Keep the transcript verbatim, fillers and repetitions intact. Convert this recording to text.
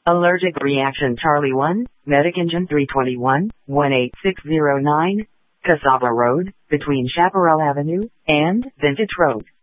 Allergic reaction Charlie one, Medic Engine three twenty-one, one eight six zero nine, Cassava Road, between Chaparral Avenue and Vintage Road.